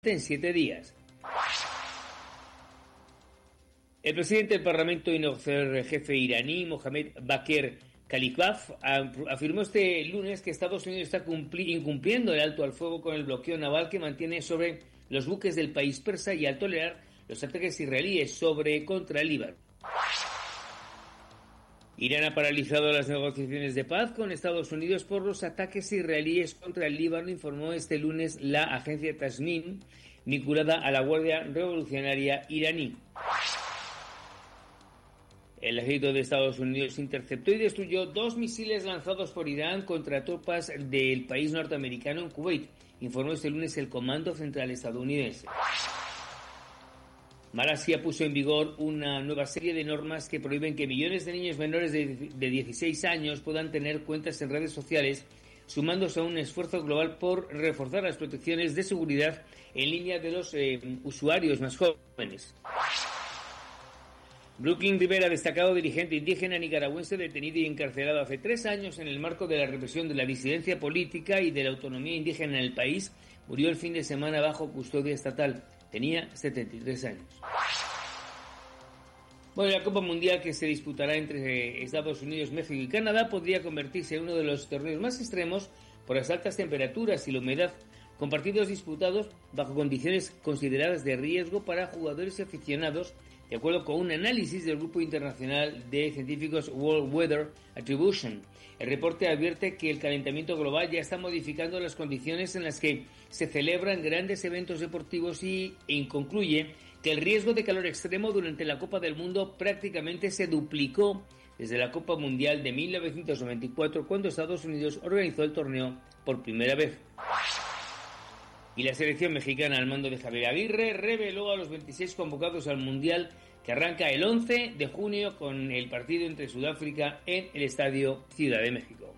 en 7 días. El presidente del Parlamento y negociador jefe iraní, Mohammad Bakr Kalibaf, afirmó este lunes que Estados Unidos está incumpliendo el alto al fuego con el bloqueo naval que mantiene sobre los buques del país persa y al tolerar los ataques israelíes contra el Líbano. Irán ha paralizado las negociaciones de paz con Estados Unidos por los ataques israelíes contra el Líbano, informó este lunes la agencia Tasnim, vinculada a la Guardia Revolucionaria iraní. El ejército de Estados Unidos interceptó y destruyó 2 misiles lanzados por Irán contra tropas del país norteamericano en Kuwait, informó este lunes el Comando Central estadounidense. Malasia puso en vigor una nueva serie de normas que prohíben que millones de niños menores de 16 años puedan tener cuentas en redes sociales, sumándose a un esfuerzo global por reforzar las protecciones de seguridad en línea de los usuarios más jóvenes. Brooklyn Rivera, destacado dirigente indígena nicaragüense detenido y encarcelado hace 3 años en el marco de la represión de la disidencia política y de la autonomía indígena en el país, murió el fin de semana bajo custodia estatal. Tenía 73 años. Bueno, la Copa Mundial que se disputará entre Estados Unidos, México y Canadá podría convertirse en uno de los torneos más extremos por las altas temperaturas y la humedad, con partidos disputados bajo condiciones consideradas de riesgo para jugadores y aficionados, de acuerdo con un análisis del Grupo Internacional de Científicos World Weather Attribution. El reporte advierte que el calentamiento global ya está modificando las condiciones en las que se celebran grandes eventos deportivos y concluye que el riesgo de calor extremo durante la Copa del Mundo prácticamente se duplicó desde la Copa Mundial de 1994, cuando Estados Unidos organizó el torneo por primera vez. Y la selección mexicana al mando de Javier Aguirre reveló a los 26 convocados al Mundial, que arranca el 11 de junio con el partido entre Sudáfrica en el Estadio Ciudad de México.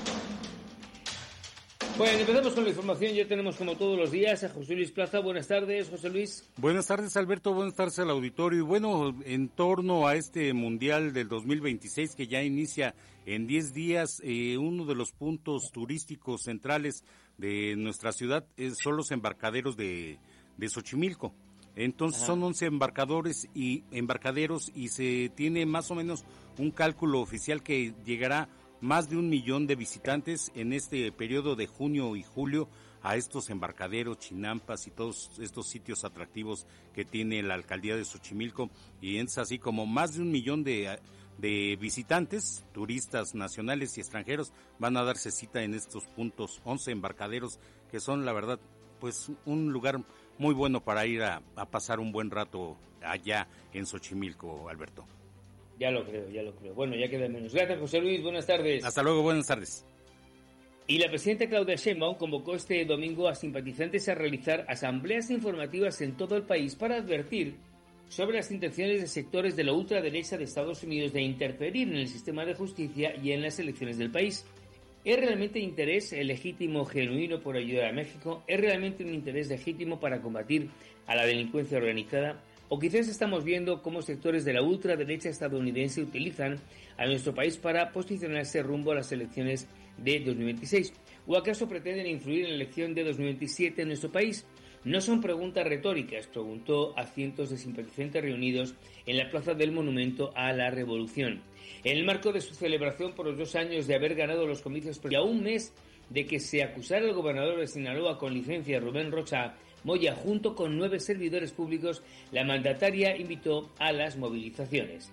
Bueno, empezamos con la información. Ya tenemos, como todos los días, a José Luis Plaza. Buenas tardes, José Luis. Buenas tardes, Alberto. Buenas tardes al auditorio. Y bueno, en torno a este Mundial del 2026 que ya inicia en 10 días, uno de los puntos turísticos centrales de nuestra ciudad son los embarcaderos de Xochimilco. Entonces son 11 embarcaderos y se tiene más o menos un cálculo oficial que llegará más de 1 millón de visitantes en este periodo de junio y julio a estos embarcaderos, chinampas y todos estos sitios atractivos que tiene la alcaldía de Xochimilco, y es así como más de 1 millón de visitantes, turistas nacionales y extranjeros van a darse cita en estos puntos, 11 embarcaderos que son, la verdad, pues un lugar muy bueno para ir a pasar un buen rato allá en Xochimilco, Alberto. Ya lo creo. Bueno, ya queda menos. Gracias, José Luis. Buenas tardes. Hasta luego, buenas tardes. Y la presidenta Claudia Sheinbaum convocó este domingo a simpatizantes a realizar asambleas informativas en todo el país para advertir sobre las intenciones de sectores de la ultraderecha de Estados Unidos de interferir en el sistema de justicia y en las elecciones del país. ¿Es realmente interés legítimo, genuino por ayudar a México? ¿Es realmente un interés legítimo para combatir a la delincuencia organizada? ¿O quizás estamos viendo cómo sectores de la ultraderecha estadounidense utilizan a nuestro país para posicionarse rumbo a las elecciones de 2026? ¿O acaso pretenden influir en la elección de 2027 en nuestro país? No son preguntas retóricas, preguntó a cientos de simpatizantes reunidos en la plaza del Monumento a la Revolución. En el marco de su celebración por los 2 años de haber ganado los comicios y a un mes de que se acusara al gobernador de Sinaloa con licencia, Rubén Rocha Moya, junto con 9 servidores públicos, la mandataria invitó a las movilizaciones.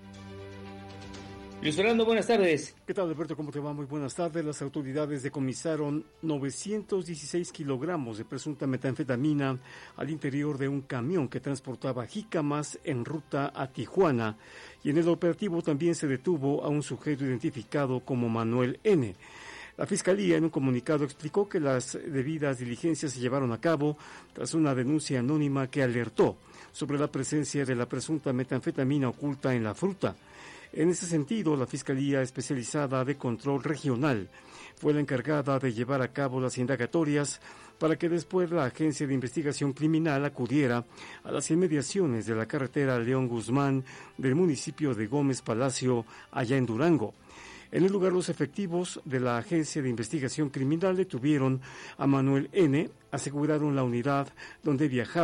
Luis Fernando, buenas tardes. ¿Qué tal, Alberto? ¿Cómo te va? Muy buenas tardes. Las autoridades decomisaron 916 kilogramos de presunta metanfetamina al interior de un camión que transportaba jícamas en ruta a Tijuana, y en el operativo también se detuvo a un sujeto identificado como Manuel N. La Fiscalía, en un comunicado, explicó que las debidas diligencias se llevaron a cabo tras una denuncia anónima que alertó sobre la presencia de la presunta metanfetamina oculta en la fruta. En ese sentido, la Fiscalía Especializada de Control Regional fue la encargada de llevar a cabo las indagatorias para que después la Agencia de Investigación Criminal acudiera a las inmediaciones de la carretera León Guzmán del municipio de Gómez Palacio, allá en Durango. En el lugar, los efectivos de la Agencia de Investigación Criminal detuvieron a Manuel N., aseguraron la unidad donde viajaba